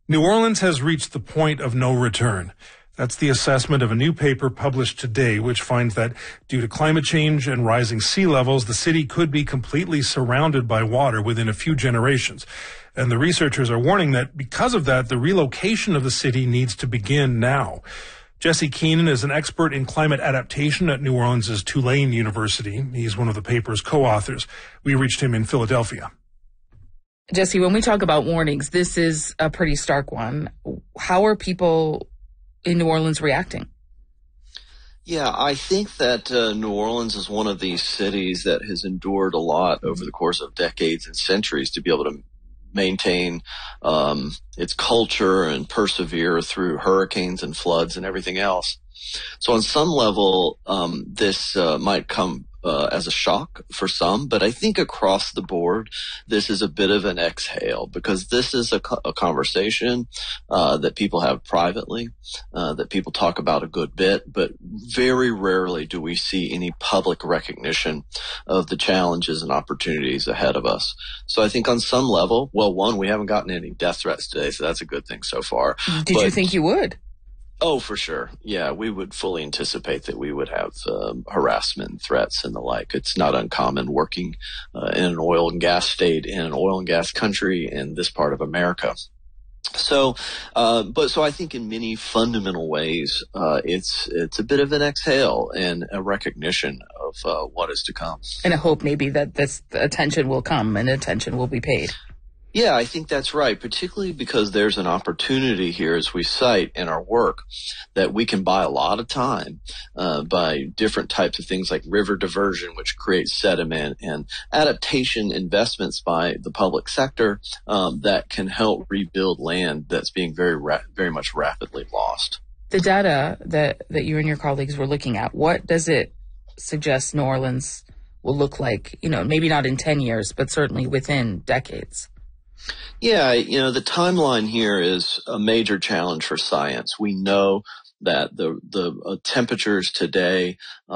New Orleans has reached the point of no return. That's the assessment of a new paper published today, which finds that due to climate change and rising sea levels, the city could be completely surrounded by water within a few generations. And the researchers are warning that because of that, the relocation of the city needs to begin now. Jesse Keenan is an expert in climate adaptation at New Orleans' Tulane University. He's one of the paper's co-authors. We reached him in Philadelphia. Jesse, when we talk about warnings, this is a pretty stark one. How are people in New Orleans reacting? Yeah, I think that New Orleans is one of these cities that has endured a lot over the course of decades and centuries to be able to maintain its culture and persevere through hurricanes and floods and everything else. So on some level, this might come as a shock for some, but I think across the board, this is a bit of an exhale because this is a conversation that people have privately, that people talk about a good bit, but very rarely do we see any public recognition of the challenges and opportunities ahead of us. So I think on some level, well, one, we haven't gotten any death threats today, so that's a good thing so far. Did you think you would? Oh, for sure. Yeah, we would fully anticipate that we would have harassment and threats and the like. It's not uncommon working in an oil and gas state, in an oil and gas country in this part of America. So I think in many fundamental ways, it's a bit of an exhale and a recognition of what is to come. And a hope maybe that this attention will come and attention will be paid. Yeah, I think that's right, particularly because there's an opportunity here, as we cite in our work, that we can buy a lot of time by different types of things like river diversion, which creates sediment, and adaptation investments by the public sector that can help rebuild land that's being very much rapidly lost. The data that you and your colleagues were looking at, what does it suggest New Orleans will look like, maybe not in 10 years, but certainly within decades? Yeah, the timeline here is a major challenge for science. We know that the temperatures today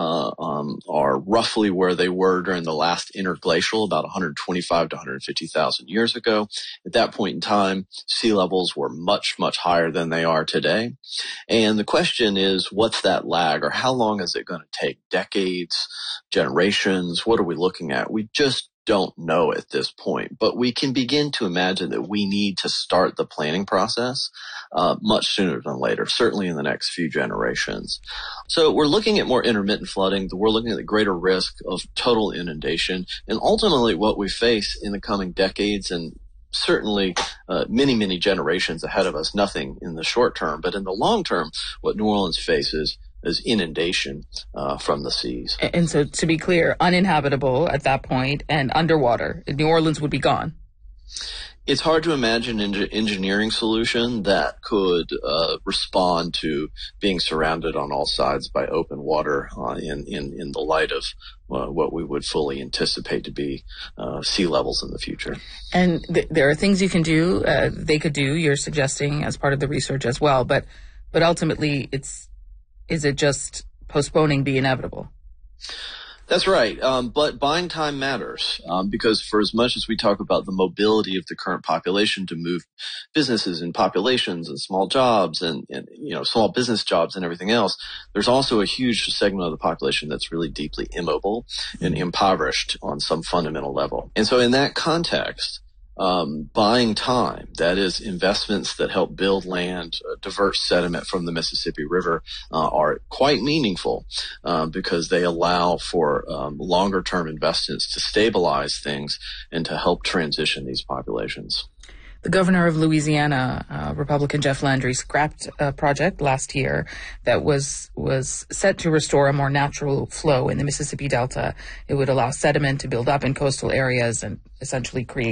are roughly where they were during the last interglacial, about 125 to 150,000 years ago. At that point in time, sea levels were much, much higher than they are today. And the question is, what's that lag, or how long is it going to take? Decades, generations? What are we looking at? We just don't know at this point, but we can begin to imagine that we need to start the planning process much sooner than later, certainly in the next few generations. So we're looking at more intermittent flooding. We're looking at the greater risk of total inundation, and ultimately what we face in the coming decades and certainly many, many generations ahead of us, nothing in the short term, but in the long term, what New Orleans faces is inundation from the seas. And so, to be clear, uninhabitable at that point and underwater, New Orleans would be gone. It's hard to imagine an engineering solution that could respond to being surrounded on all sides by open water in the light of what we would fully anticipate to be sea levels in the future. And there are things you can do, they could do, you're suggesting, as part of the research as well, but ultimately is it just postponing the inevitable? That's right. But buying time matters because for as much as we talk about the mobility of the current population to move businesses and populations and small jobs and small business jobs and everything else, there's also a huge segment of the population that's really deeply immobile and impoverished on some fundamental level. And so in that context, buying time, that is investments that help build land, divert sediment from the Mississippi River, are quite meaningful because they allow for longer term investments to stabilize things and to help transition these populations. The governor of Louisiana, Republican Jeff Landry, scrapped a project last year that was set to restore a more natural flow in the Mississippi Delta. It would allow sediment to build up in coastal areas and essentially create